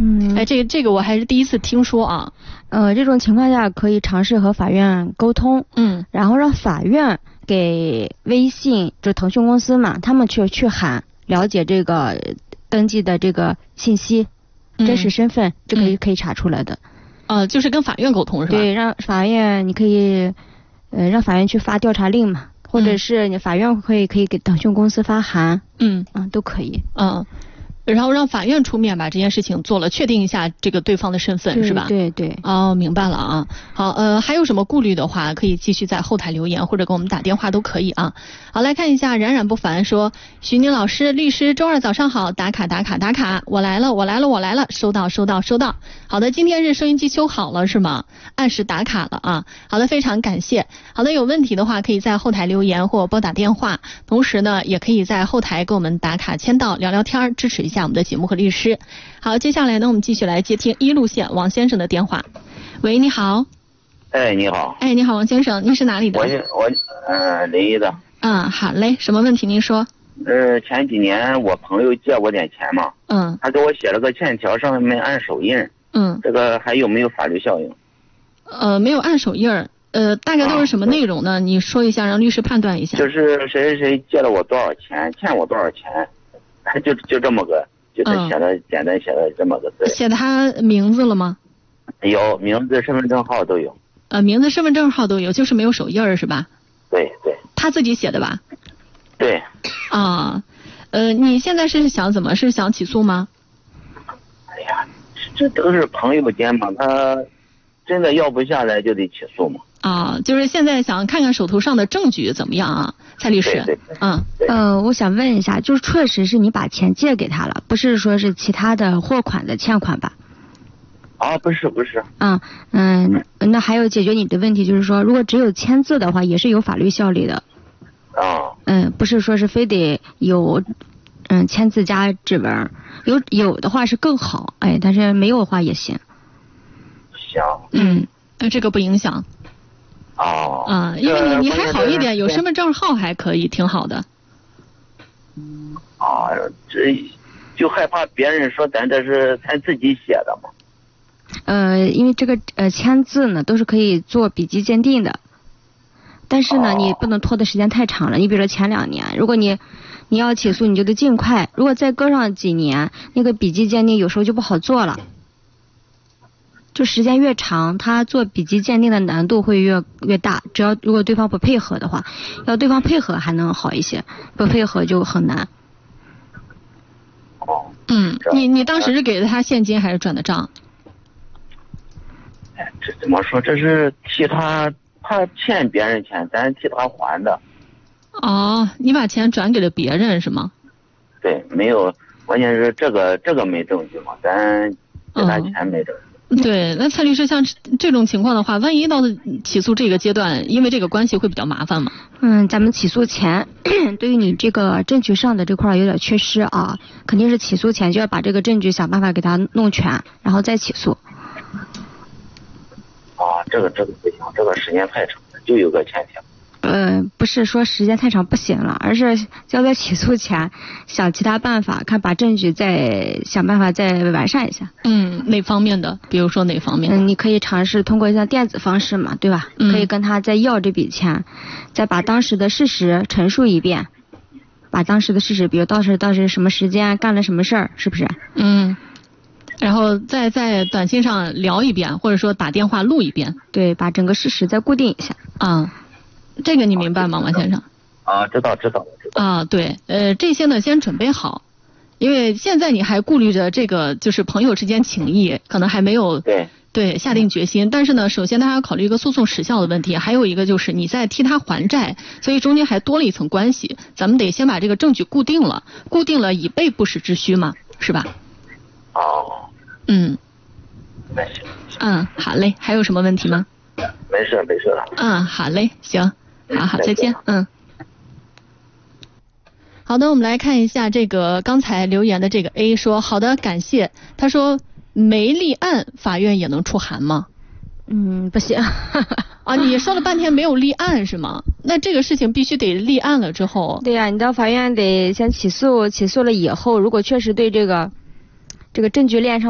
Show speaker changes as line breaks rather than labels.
这个我还是第一次听说啊。
这种情况下可以尝试和法院沟通，然后让法院给微信，就是腾讯公司嘛，他们去函了解这个登记的这个信息，真实身份，这可以查出来的。
就是跟法院沟通是吧？
对，让法院你可以，让法院去发调查令嘛，或者是你法院可以给腾讯公司发函，都可以。
然后让法院出面把这件事情做了，确定一下这个对方的身份，是吧？
对。
明白了啊。好，还有什么顾虑的话，可以继续在后台留言或者给我们打电话都可以啊。好，来看一下冉冉不凡说，徐宁老师律师周二早上好，打卡，我来了，收到。好的，今天是收音机修好了是吗？按时打卡了啊。好的，非常感谢。好的，有问题的话可以在后台留言或拨打电话，同时呢也可以在后台给我们打卡签到聊聊天，支持一下我们的节目和律师。好，接下来呢我们继续来接听一路线王先生的电话。喂，你好。
你好。
你好，王先生，您是哪里的？
我临沂的。
好嘞，什么问题您说？
前几年我朋友借我点钱嘛，他给我写了个欠条，上面没按手印，这个还有没有法律效应？
没有按手印，大概都是什么内容呢？你说一下，让律师判断一下。
就是谁借了我多少钱，欠我多少钱，他就这么个，就他写的简单写的这么个字。
写他名字了吗？
有名字、身份证号都有。
名字、身份证号都有，就是没有手印是吧？
对。
他自己写的吧？
对。
你现在是想怎么？是想起诉吗？
哎呀，这都是朋友间嘛，他真的要不下来就得起诉嘛。
就是现在想看看手头上的证据怎么样啊，蔡律师？
对。
我想问一下，就是确实是你把钱借给他了，不是说是其他的货款的欠款吧？
不是。
那还有解决你的问题，就是说如果只有签字的话也是有法律效力的。不是说是非得有签字加指纹，有的话是更好，但是没有的话也行。
行。
这个不影响。因为你还好一点，有身份证号还可以，挺好的。
这就害怕别人说咱这是咱自己写的嘛。
因为这个签字呢都是可以做笔迹鉴定的，但是呢你不能拖的时间太长了。你比如说前2年，如果你要起诉，你就得尽快。如果再搁上几年，那个笔迹鉴定有时候就不好做了。就时间越长，他做笔迹鉴定的难度会越大。如果对方不配合的话，要对方配合还能好一些，不配合就很难。
你当时是给了他现金还是转的账？
这怎么说？这是替他欠别人钱，咱替他还的。
你把钱转给了别人是吗？
对，没有，关键是这个没证据嘛，咱给他钱没证据。
对，那蔡律师，像这种情况的话，万一到起诉这个阶段，因为这个关系会比较麻烦嘛？
咱们起诉前，对于你这个证据上的这块有点缺失啊，肯定是起诉前就要把这个证据想办法给他弄全，然后再起诉。
这个不行，这个时间太长了，就有个欠条。
不是说时间太长不行了，而是要在起诉前想其他办法，看把证据再想办法再完善一下。
哪方面的？比如说哪方面？
你可以尝试通过像电子方式嘛，对吧？可以跟他再要这笔钱，再把当时的事实陈述一遍，把当时的事实，比如当时什么时间干了什么事儿，是不是？
然后再在短信上聊一遍，或者说打电话录一遍。
对，把整个事实再固定一下。
这个你明白吗，王先生？
知道。
对，这些呢先准备好，因为现在你还顾虑着这个就是朋友之间情谊，可能还没有对下定决心。但是呢，首先大家要考虑一个诉讼时效的问题，还有一个就是你在替他还债，所以中间还多了一层关系。咱们得先把这个证据固定了以备不时之需嘛，是吧？
那行。
好嘞，还有什么问题吗？
没事了。
好嘞，行，好，再见。好的，我们来看一下这个刚才留言的这个 A 说，好的，感谢。他说没立案，法院也能出函吗？
不行。
你说了半天没有立案是吗？那这个事情必须得立案了之后。
对呀，你到法院得先起诉了以后，如果确实对这个证据链上